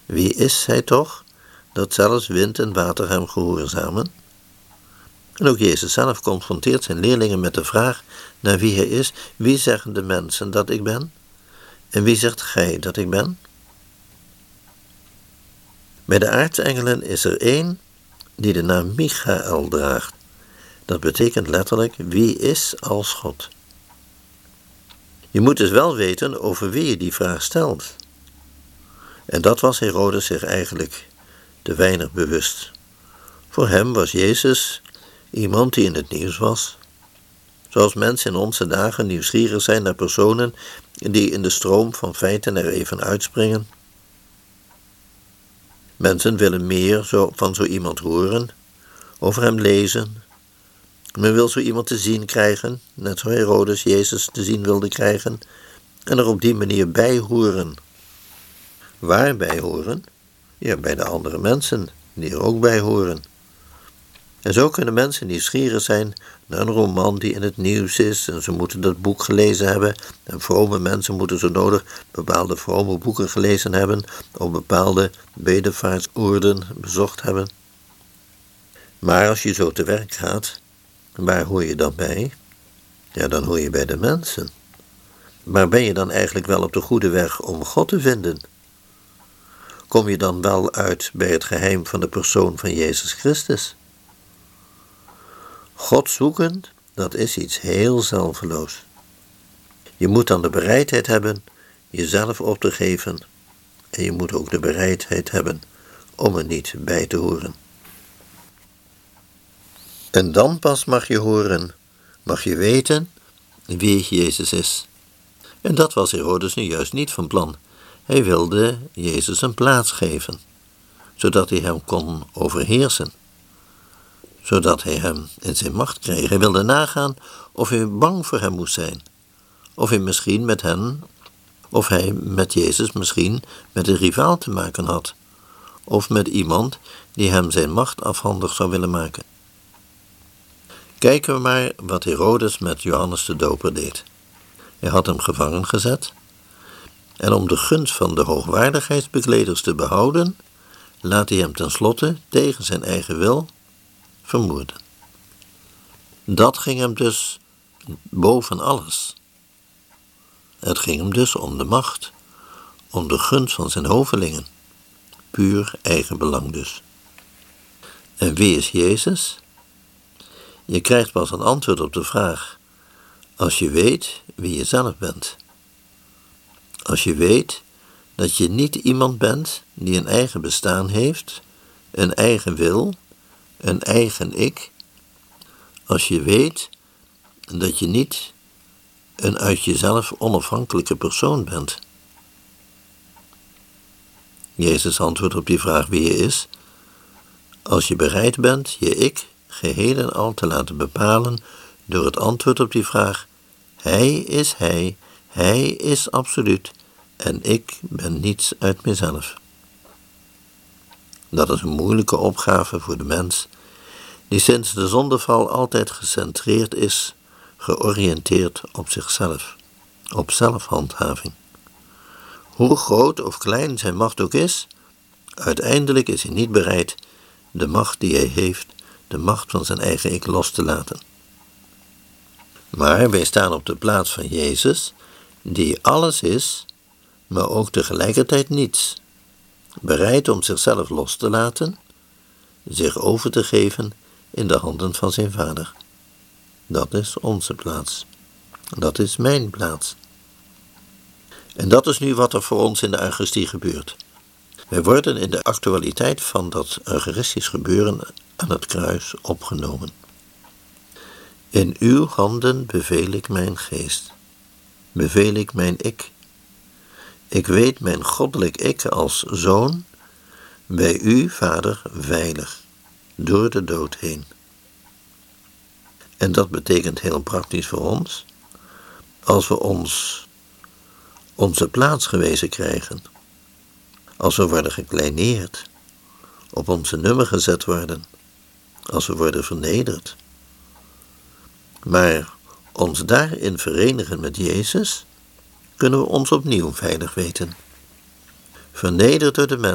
Wie is hij toch, dat zelfs wind en water hem gehoorzamen? En ook Jezus zelf confronteert zijn leerlingen met de vraag naar wie hij is. Wie zeggen de mensen dat ik ben? En wie zegt gij dat ik ben? Bij de aartsengelen is er één die de naam Michael draagt. Dat betekent letterlijk wie is als God. Je moet dus wel weten over wie je die vraag stelt. En dat was Herodes zich eigenlijk te weinig bewust. Voor hem was Jezus iemand die in het nieuws was. Zoals mensen in onze dagen nieuwsgierig zijn naar personen die in de stroom van feiten er even uitspringen. Mensen willen meer van zo iemand horen, over hem lezen. Men wil zo iemand te zien krijgen, net zoals Herodes Jezus te zien wilde krijgen, en er op die manier bij horen. Waar bij horen? Ja, bij de andere mensen die er ook bij horen. En zo kunnen mensen nieuwsgierig zijn naar een roman die in het nieuws is en ze moeten dat boek gelezen hebben. En vrome mensen moeten zo nodig bepaalde vrome boeken gelezen hebben of bepaalde bedevaartsoorden bezocht hebben. Maar als je zo te werk gaat, waar hoor je dan bij? Ja, dan hoor je bij de mensen. Maar ben je dan eigenlijk wel op de goede weg om God te vinden? Kom je dan wel uit bij het geheim van de persoon van Jezus Christus? God zoeken, dat is iets heel zelfeloos. Je moet dan de bereidheid hebben jezelf op te geven en je moet ook de bereidheid hebben om er niet bij te horen. En dan pas mag je horen, mag je weten wie Jezus is. En dat was Herodes nu juist niet van plan. Hij wilde Jezus een plaats geven, zodat hij hem kon overheersen. Zodat hij hem in zijn macht kreeg. Hij wilde nagaan of hij bang voor hem moest zijn. Of hij met Jezus misschien met een rivaal te maken had. Of met iemand die hem zijn macht afhandig zou willen maken. Kijken we maar wat Herodes met Johannes de Doper deed. Hij had hem gevangen gezet. En om de gunst van de hoogwaardigheidsbekleders te behouden, laat hij hem tenslotte tegen zijn eigen wil vermoorden. Dat ging hem dus boven alles. Het ging hem dus om de macht, om de gunst van zijn hovelingen. Puur eigen belang dus. En wie is Jezus? Je krijgt pas een antwoord op de vraag als je weet wie je zelf bent. Als je weet dat je niet iemand bent die een eigen bestaan heeft, een eigen wil, een eigen ik. Als je weet dat je niet een uit jezelf onafhankelijke persoon bent. Jezus antwoordt op die vraag wie je is. Als je bereid bent je ik geheel en al te laten bepalen door het antwoord op die vraag. Hij is absoluut en ik ben niets uit mezelf. Dat is een moeilijke opgave voor de mens, die sinds de zondeval altijd gecentreerd is, georiënteerd op zichzelf, op zelfhandhaving. Hoe groot of klein zijn macht ook is, uiteindelijk is hij niet bereid de macht die hij heeft, de macht van zijn eigen ik los te laten. Maar wij staan op de plaats van Jezus, die alles is, maar ook tegelijkertijd niets. Bereid om zichzelf los te laten, zich over te geven in de handen van zijn Vader. Dat is onze plaats. Dat is mijn plaats. En dat is nu wat er voor ons in de Eucharistie gebeurt. Wij worden in de actualiteit van dat Eucharistisch gebeuren aan het kruis opgenomen. In uw handen beveel ik mijn geest. Beveel ik mijn ik. Ik weet mijn goddelijk ik als zoon bij u, Vader, veilig, door de dood heen. En dat betekent heel praktisch voor ons, als we onze plaats gewezen krijgen, als we worden gekleineerd, op onze nummer gezet worden, als we worden vernederd. Maar ons daarin verenigen met Jezus, kunnen we ons opnieuw veilig weten. Vernederd door de mens.